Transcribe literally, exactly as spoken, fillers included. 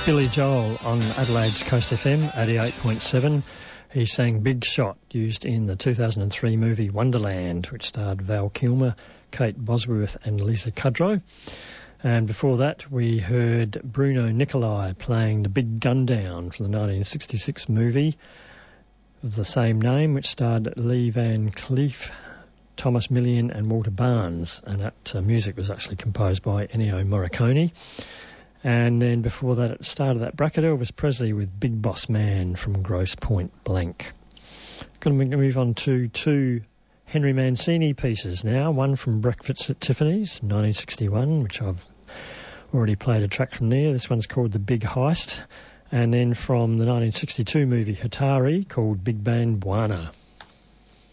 Billy Joel on Adelaide's Coast F M, eighty-eight point seven. He sang Big Shot, used in the two thousand three movie Wonderland, which starred Val Kilmer, Kate Bosworth and Lisa Kudrow. And before that, we heard Bruno Nicolai playing The Big Gun Down from the nineteen sixty-six movie of the same name, which starred Lee Van Cleef, Thomas Millian and Walter Barnes. And that uh, music was actually composed by Ennio Morricone. And then before that, at the start of that bracket, Elvis Presley with Big Boss Man from Grosse Pointe Blank. Going to move on to two Henry Mancini pieces now. One from Breakfast at Tiffany's, nineteen sixty-one, which I've already played a track from there. This one's called The Big Heist. And then from the nineteen sixty-two movie Hatari, called Big Band Buana.